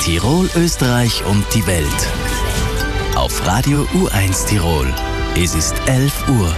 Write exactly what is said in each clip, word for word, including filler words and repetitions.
Tirol, Österreich und die Welt. Auf Radio U eins Tirol. Es ist elf Uhr.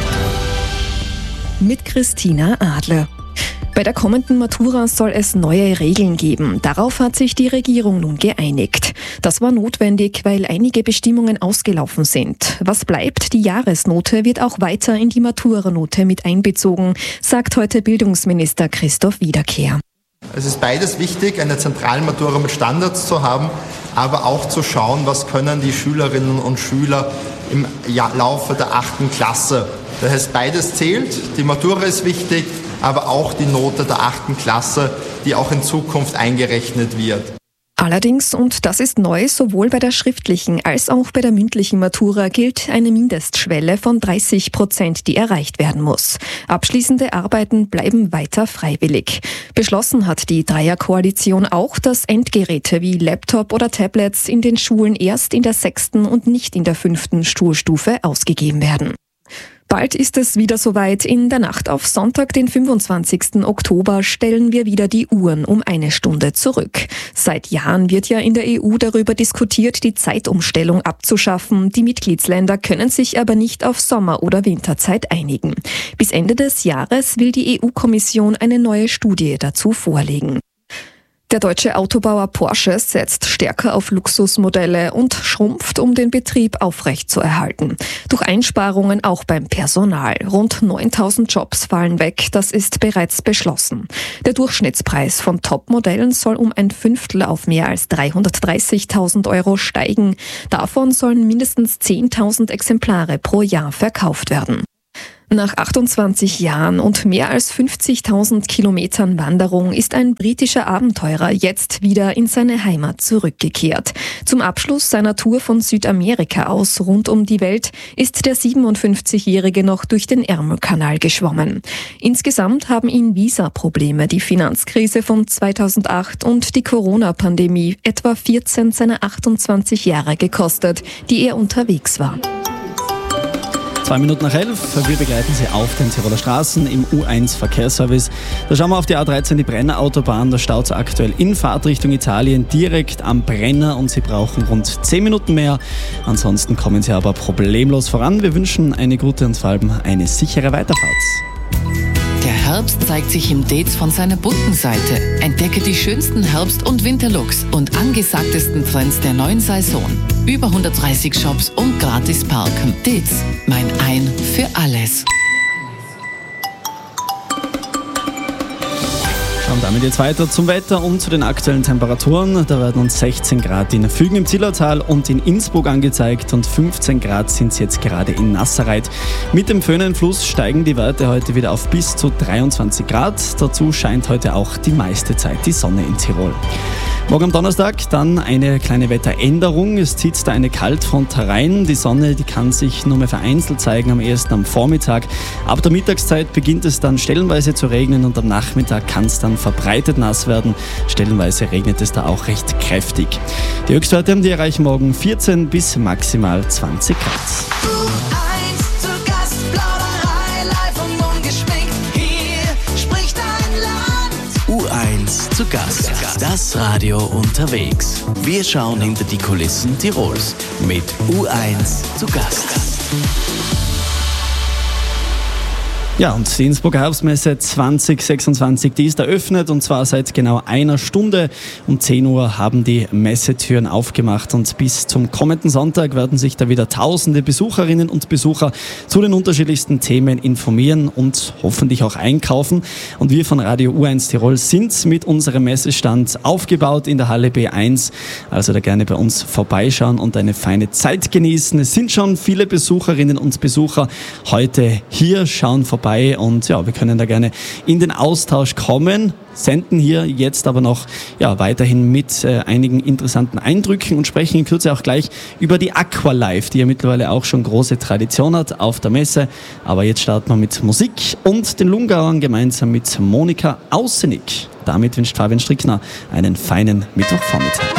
Mit Christina Adler. Bei der kommenden Matura soll es neue Regeln geben. Darauf hat sich die Regierung nun geeinigt. Das war notwendig, weil einige Bestimmungen ausgelaufen sind. Was bleibt, die Jahresnote wird auch weiter in die Maturanote mit einbezogen, sagt heute Bildungsminister Christoph Wiederkehr. Es ist beides wichtig, eine Zentralmatura mit Standards zu haben, aber auch zu schauen, was können die Schülerinnen und Schüler im Laufe der achten Klasse. Das heißt, beides zählt. Die Matura ist wichtig, aber auch die Note der achten Klasse, die auch in Zukunft eingerechnet wird. Allerdings, und das ist neu, sowohl bei der schriftlichen als auch bei der mündlichen Matura gilt eine Mindestschwelle von dreißig Prozent, die erreicht werden muss. Abschließende Arbeiten bleiben weiter freiwillig. Beschlossen hat die Dreierkoalition auch, dass Endgeräte wie Laptop oder Tablets in den Schulen erst in der sechsten und nicht in der fünften Schulstufe ausgegeben werden. Bald ist es wieder soweit. In der Nacht auf Sonntag, den fünfundzwanzigsten Oktober, stellen wir wieder die Uhren um eine Stunde zurück. Seit Jahren wird ja in der E U darüber diskutiert, die Zeitumstellung abzuschaffen. Die Mitgliedsländer können sich aber nicht auf Sommer- oder Winterzeit einigen. Bis Ende des Jahres will die E U-Kommission eine neue Studie dazu vorlegen. Der deutsche Autobauer Porsche setzt stärker auf Luxusmodelle und schrumpft, um den Betrieb aufrechtzuerhalten. Durch Einsparungen auch beim Personal. Rund neuntausend Jobs fallen weg, das ist bereits beschlossen. Der Durchschnittspreis von Topmodellen soll um ein Fünftel auf mehr als dreihundertdreißigtausend Euro steigen. Davon sollen mindestens zehntausend Exemplare pro Jahr verkauft werden. Nach achtundzwanzig Jahren und mehr als fünfzigtausend Kilometern Wanderung ist ein britischer Abenteurer jetzt wieder in seine Heimat zurückgekehrt. Zum Abschluss seiner Tour von Südamerika aus rund um die Welt ist der siebenundfünfzigjährige noch durch den Ärmelkanal geschwommen. Insgesamt haben ihn Visaprobleme, die Finanzkrise von zweitausendacht und die Corona-Pandemie etwa vierzehn seiner achtundzwanzig Jahre gekostet, die er unterwegs war. Zwei Minuten nach elf, wir begleiten Sie auf den Tiroler Straßen im U eins Verkehrsservice. Da schauen wir auf die A dreizehn, die Brennerautobahn. Da staut es aktuell in Fahrtrichtung Italien direkt am Brenner und Sie brauchen rund zehn Minuten mehr. Ansonsten kommen Sie aber problemlos voran. Wir wünschen eine gute und vor allem eine sichere Weiterfahrt. Der Herbst zeigt sich im Dez von seiner bunten Seite. Entdecke die schönsten Herbst- und Winterlooks und angesagtesten Trends der neuen Saison. Über hundertdreißig Shops und gratis parken. Dez, mein Ein für alles. Und damit jetzt weiter zum Wetter und zu den aktuellen Temperaturen. Da werden uns sechzehn Grad in Fügen im Zillertal und in Innsbruck angezeigt und fünfzehn Grad sind es jetzt gerade in Nasserreit. Mit dem Föhnenfluss steigen die Werte heute wieder auf bis zu dreiundzwanzig Grad. Dazu scheint heute auch die meiste Zeit die Sonne in Tirol. Morgen am Donnerstag dann eine kleine Wetteränderung. Es zieht da eine Kaltfront herein. Die Sonne, die kann sich nur mehr vereinzelt zeigen, am ehesten am Vormittag. Ab der Mittagszeit beginnt es dann stellenweise zu regnen und am Nachmittag kann es dann verbreitet nass werden. Stellenweise regnet es da auch recht kräftig. Die Höchstwerte, die erreichen morgen vierzehn bis maximal zwanzig Grad. U eins zu Gast. Das Radio unterwegs. Wir schauen hinter die Kulissen Tirols mit U eins zu Gast. Ja, und die Innsbrucker Herbstmesse zwanzig sechsundzwanzig, die ist eröffnet und zwar seit genau einer Stunde. Um zehn Uhr haben die Messetüren aufgemacht und bis zum kommenden Sonntag werden sich da wieder tausende Besucherinnen und Besucher zu den unterschiedlichsten Themen informieren und hoffentlich auch einkaufen. Und wir von Radio U eins Tirol sind mit unserem Messestand aufgebaut in der Halle B eins. Also da gerne bei uns vorbeischauen und eine feine Zeit genießen. Es sind schon viele Besucherinnen und Besucher heute hier, schauen vorbei. Und ja, wir können da gerne in den Austausch kommen, senden hier jetzt aber noch ja, weiterhin mit äh, einigen interessanten Eindrücken und sprechen in Kürze auch gleich über die Aqualife, die ja mittlerweile auch schon große Tradition hat auf der Messe. Aber jetzt starten wir mit Musik und den Lungauern gemeinsam mit Monika Ausenig. Damit wünscht Fabian Strickner einen feinen Mittwochvormittag.